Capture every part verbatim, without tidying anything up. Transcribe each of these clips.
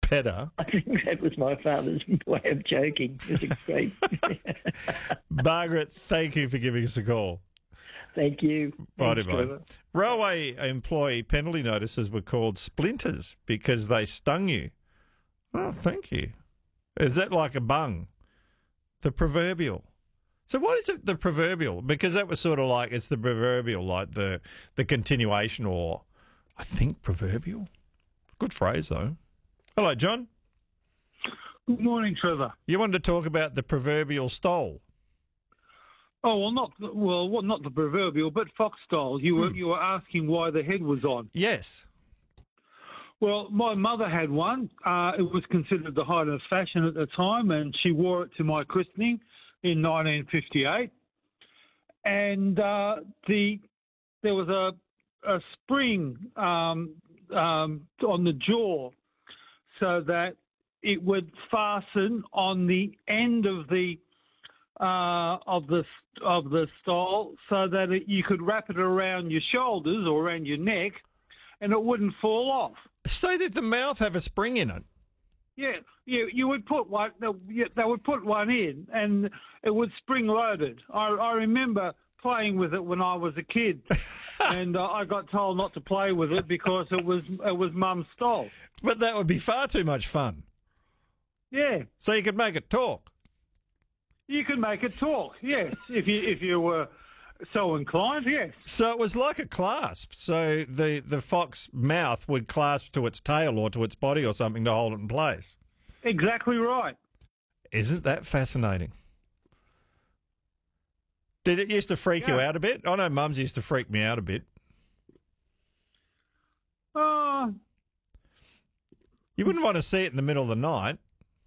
better. I think that was my father's way of joking. It was a great. Margaret, thank you for giving us a call. Thank you. Righty, Thanks, mate. Trevor. Railway employee penalty notices were called splinters because they stung you. Oh, thank you. Is that like a bung? The proverbial. So what is it, the proverbial? Because that was sort of like, it's the proverbial, like the, the continuation, or I think proverbial. Good phrase, though. Hello, John. Good morning, Trevor. You wanted to talk about the proverbial stole. Oh well, not well, what not the proverbial, but fox style. You were Hmm. you were asking why the head was on. Yes. Well, my mother had one. Uh, it was considered the height of fashion at the time, and she wore it to my christening in nineteen fifty-eight. And uh, the there was a a spring um, um, on the jaw, so that it would fasten on the end of the uh, of the of the stole, so that it, you could wrap it around your shoulders or around your neck, and it wouldn't fall off. So did the mouth have a spring in it? Yeah, you you would put one. They would put one in, and it was spring loaded. I, I remember playing with it when I was a kid, and uh, I got told not to play with it because it was it was Mum's stole. But that would be far too much fun. Yeah, So you could make it talk. you could make it talk. Yes, if you if you were so inclined. Yes. So it was like a clasp. So the, the fox mouth would clasp to its tail or to its body or something to hold it in place. Exactly right. Isn't that fascinating? Did it used to freak you Yeah. out a bit? I know Mum's used to freak me out a bit. Uh, You wouldn't want to see it in the middle of the night.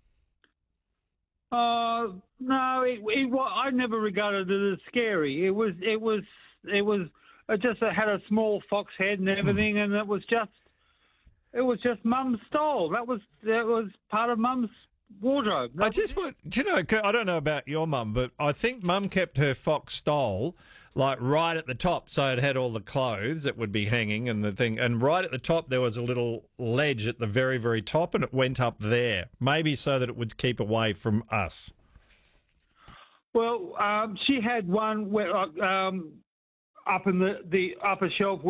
uh, no, it, it, wa- I never regarded it as scary. It was, it was, it was. It just had a small fox head and everything, and it was just, it was just Mum's stole. That was that was part of Mum's wardrobe. I just want, do you know, I don't know about your mum, but I think Mum kept her fox stole like right at the top. So it had all the clothes that would be hanging and the thing. And right at the top, there was a little ledge at the very, very top, and it went up there. Maybe so that it would keep away from us. Well, um, she had one where, uh, um, up in the, the upper shelf